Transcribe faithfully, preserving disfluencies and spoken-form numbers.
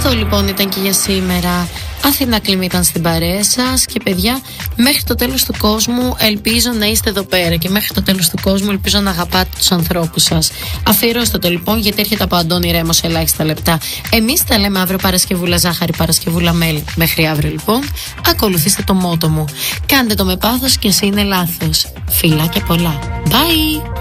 Αυτό λοιπόν ήταν και για σήμερα. Αθηνά Κλίμη ήταν στην παρέα σας. Και παιδιά, μέχρι το τέλος του κόσμου ελπίζω να είστε εδώ πέρα. Και μέχρι το τέλος του κόσμου ελπίζω να αγαπάτε τους ανθρώπους σας. Αφιερώστε το λοιπόν, γιατί έρχεται από Αντώνη Ρέμο σε ελάχιστα λεπτά. Εμείς τα λέμε αύριο, Παρασκευούλα ζάχαρη, Παρασκευούλα μέλι. Μέχρι αύριο λοιπόν. Ακολουθήστε το μότο μου. Κάντε το με πάθος και εσύ είναι λάθος. Φιλά και πολλά. Bye!